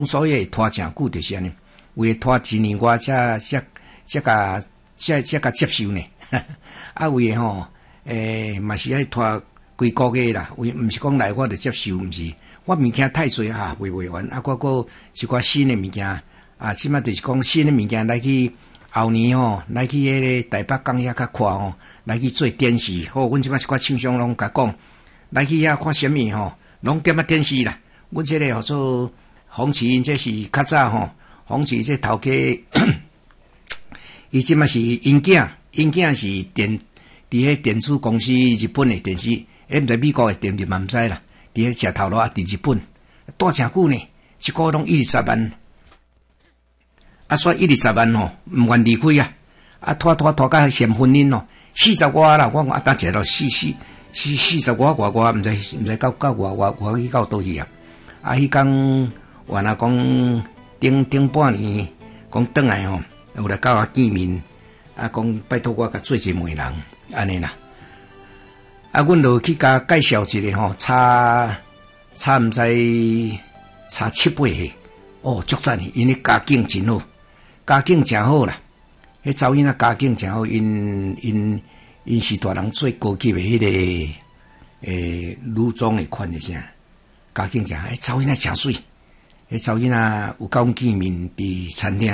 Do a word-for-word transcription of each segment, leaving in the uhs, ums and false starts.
所以拖诚久就是安尼，为拖一年外才才才甲才才甲接受呢。啊，为吼，诶、欸，嘛是爱拖几个月啦。为毋是讲来我就接受，毋是我物件太侪哈，卖袂完。啊，我个一寡新的物件啊，即码就是讲新的物件来去后年吼，来去迄个台北港遐较看吼，来去做电视。好，阮即摆一寡厂商拢甲讲，来去遐看啥物吼，拢点啊电视啦。阮即个号做。红旗因这是较早吼，红旗这头家，伊即嘛是因囝，因囝是电，伫迄电子公司日本的电视，迄毋知美国的电视嘛毋知啦，伫迄食头路啊，伫日本待诚久呢，一个拢一二十万，啊，煞一二十万吼，毋愿离开啊，啊，拖拖拖甲嫌婚姻咯，四十外啦，我讲啊，当食到四四四四十外外外，毋知毋知到到外外外去到倒去啊，啊，迄工。原来讲顶顶半年，讲转来吼，有来甲我见面，啊，讲拜托我甲做一媒人，安尼啦。啊，阮就去甲介绍一个吼，差差毋知差七八岁，哦，足赞的，因为家境真好，家境真好啦。迄查某囡仔家境真好，因因因是大人最高级的迄、那个诶女装的款的啥，家境真好，迄查某囡仔真水。迄查某囡仔有甲阮见面伫餐厅，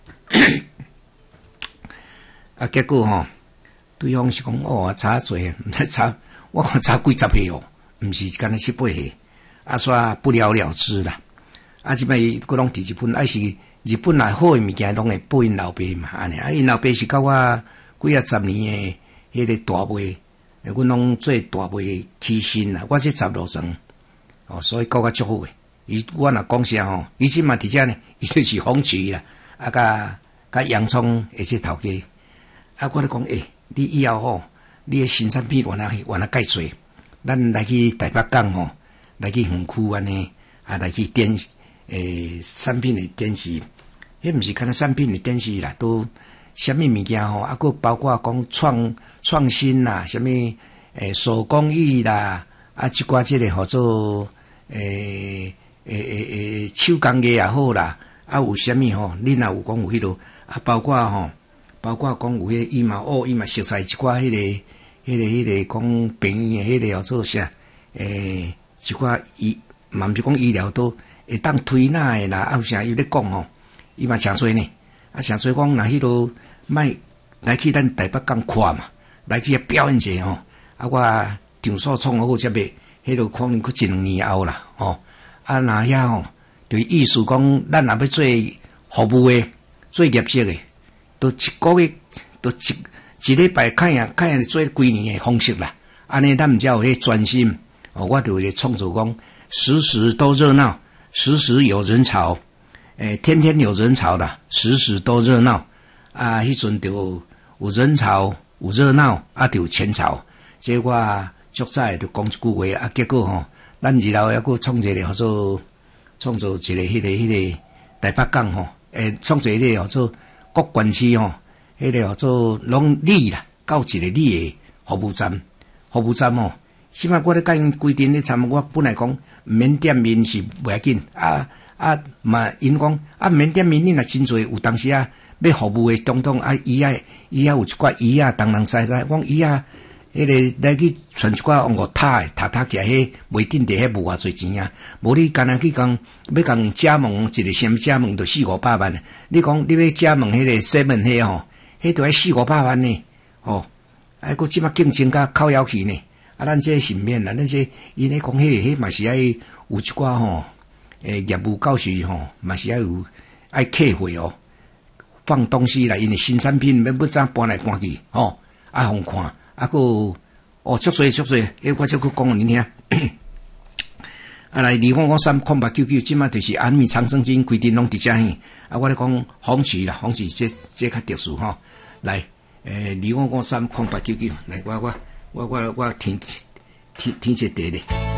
啊，结果吼，对方是讲哦，差侪，毋知差，我看差几十岁哦，毋是干那七八岁，啊，煞不了了之啦。啊，即摆伊佫拢伫日本，啊是日本内好诶物件，拢会报因老爸嘛，安尼。啊，因老爸是甲我几啊十年诶，迄个大妹，阮拢做大妹起薪啦，我是十六层，哦，所以教我足好诶。伊我若讲啥吼，伊即嘛伫遮呢，伊就是红旗啦，啊，甲甲洋葱而且头家，啊，我咧讲诶，你以后吼，你诶新产品原来原来介做，咱来去台北港吼，来去园区安尼，啊，来去电诶产品诶电视，迄毋是看那产品诶电视啦，都啥物物件吼，啊，佫包括讲创创新啦，啥物诶手工艺啦，啊，即寡即个号做诶。诶诶诶，手工艺也好啦，啊有啥物吼？你若有讲有迄落，啊包括吼，包括讲有迄伊嘛哦，伊嘛熟悉一寡迄个、迄个、迄个讲病院诶迄个叫做啥？诶，一寡医嘛毋是讲医疗都会当推哪诶啦，啊有啥伊咧讲吼？伊嘛诚侪呢，啊诚侪讲若迄落卖来去咱台北港看嘛，来去表演者吼，啊我场所创好才袂，迄落可能佫一两年后啦，吼。啊，那遐吼，就意思讲，咱若要做服务诶，做业绩诶，都一个月，都一一礼拜看样看样做几年诶方式啦。安尼咱毋才有迄专心。哦，我就会创造讲，时时都热闹，时时有人潮，诶，天天有人潮啦，时时都热闹。啊，迄阵就有人潮，有热闹，啊，就有钱潮。这我足早就讲一句话，啊，结果吼。咱二楼还佫创一个叫做创造一个迄、那个迄、那个台北港吼，诶，创造一个叫做国关区吼，迄、那个叫做拢里啦，到一个里诶服务站，服务站吼，起码我咧甲因规定咧，参我本来讲毋免点名是袂要紧，啊啊嘛，因讲啊毋免点名，你若真侪有当时啊要服务诶当当啊，伊啊伊啊有一寡伊啊东人西西，讲伊啊。迄个来去传一寡往个塔诶，塔塔起来，迄袂顶伫迄无偌侪钱啊！无你干那去讲要讲加盟一个什么加盟，就四五百万。你讲你要加盟迄个 seven 迄吼，迄都要四五百万呢，哦！啊，佫即马竞争甲靠腰去呢。啊，咱这是免啦，咱这因咧讲迄个，迄嘛是爱有一寡吼，诶，业务教师吼，嘛是爱有爱客户哦，放东西来，因为新产品要要怎搬来搬去，吼，啊，互看。啊，个哦，足侪足侪，诶，我则去讲互恁听。啊，来二五五三空八九九，即马就是安米长生金规定拢伫遮嘿。啊，我咧讲红旗啦，红旗这这较特殊吼。来，诶，二五五三空八九九，来，我我我我我听听听一个咧。